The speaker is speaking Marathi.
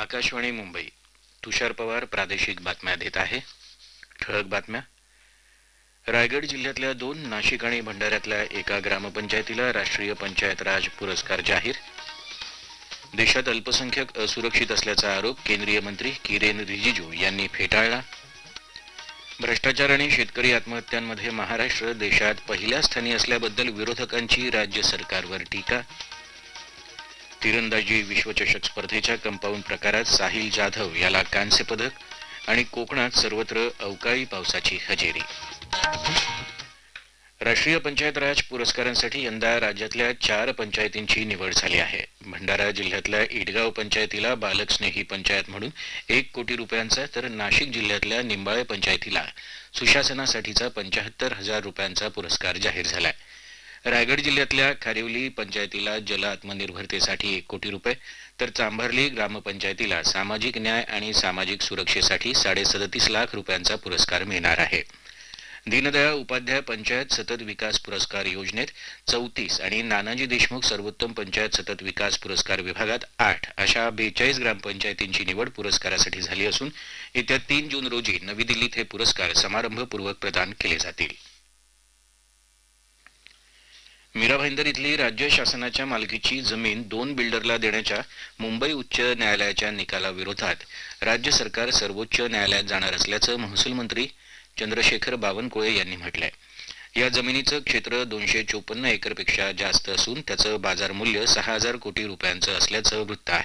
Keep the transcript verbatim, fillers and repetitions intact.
आकाशवाणी मुंबई. तुषार पवार प्रादेशिक बातम्या देत आहे. ठळक बातम्या. रायगड जिल्ह्यातल्या दोन, नाशिक आणि भंडाऱ्यातल्या एका ग्रामपंचायतीला राष्ट्रीय पंचायत राज पुरस्कार जाहीर. देशात अल्पसंख्याक असुरक्षित असल्याचा आरोप केंद्रीय मंत्री किरेन रिजिजू यांनी फेटाळला. भ्रष्टाचार आणि शेतकरी आत्महत्यांमध्ये महाराष्ट्र देशात पहिल्या स्थानी असल्याबद्दल विरोधकांची राज्य सरकारवर टीका. तिरंदाजी विश्वचषक स्पर्धेच्या कंपाऊंड प्रकारात साहिल जाधव याला कांस्य पदक आणि कोकणात सर्वत्र अवकाळी पावसाची हजेरी. राष्ट्रीय पंचायत राज पुरस्कारांसाठी यंदा राज्यातल्या चार पंचायतींची निवड झाली आहे. भंडारा जिल्ह्यातल्या इटगाव पंचायतीला बालकस्नेही पंचायत म्हणून एक कोटी रुपयांचा, तर नाशिक जिल्ह्यातल्या निंबाळे पंचायतीला सुशासनासाठीचा पंचाहत्तर हजार रुपयांचा पुरस्कार जाहीर झालाय. रायगड जिल्ह्यातल्या खारिवली पंचायतीला जल आत्मनिर्भरतेसाठी एक कोटी रुपये, तर चांभारली ग्रामपंचायतीला सामाजिक न्याय आणि सामाजिक सुरक्षेसाठी साडेसदतीस लाख रुपयांचा पुरस्कार मिळणार आहे. दीनदयाळ उपाध्याय पंचायत सतत विकास पुरस्कार योजनेत चौतीस आणि नानाजी देशमुख सर्वोत्तम पंचायत सतत विकास पुरस्कार विभागात आठ अशा बेचाळीस ग्रामपंचायतींची निवड पुरस्कारासाठी झाली असून येत्या तीन जून रोजी नवी दिल्लीत हे पुरस्कार समारंभपूर्वक प्रदान केले जातील. मीरा भाईंदर इथली राज्य शासनाच्या मालकीची जमीन दोन बिल्डरला देण्याच्या मुंबई उच्च न्यायालयाच्या निकालाविरोधात राज्य सरकार सर्वोच्च न्यायालयात जाणार असल्याचं महसूल मंत्री चंद्रशेखर बावनकुळे यांनी म्हटलंय. या जमिनीचं क्षेत्र दोनशे चोपन्न एकरपेक्षा जास्त असून त्याचं बाजार मूल्य सहा हजार कोटी रुपयांचं असल्याचं वृत्त आहे.